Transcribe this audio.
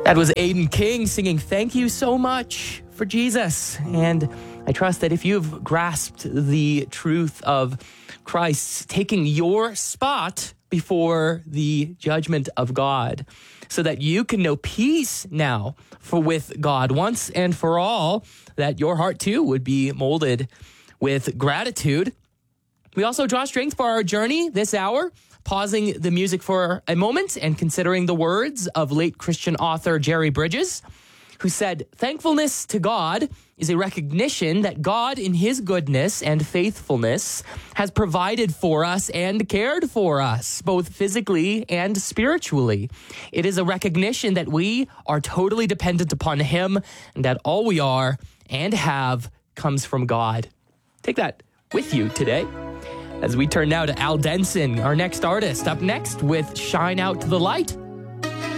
That was Aiden King singing Thank You So Much for Jesus. And I trust that if you've grasped the truth of Christ taking your spot before the judgment of God, so that you can know peace now with God once and for all, that your heart too would be molded with gratitude. We also draw strength for our journey this hour, pausing the music for a moment and considering the words of late Christian author Jerry Bridges, who said, "Thankfulness to God is a recognition that God in his goodness and faithfulness has provided for us and cared for us, both physically and spiritually. It is a recognition that we are totally dependent upon him and that all we are and have comes from God." Take that with you today. As we turn now to Al Denson, our next artist, up next with Shine Out to the Light.